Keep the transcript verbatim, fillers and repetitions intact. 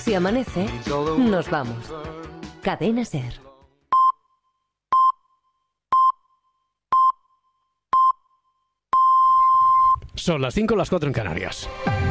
Si amanece, nos vamos. Cadena SER. Son las cinco, las cuatro en Canarias.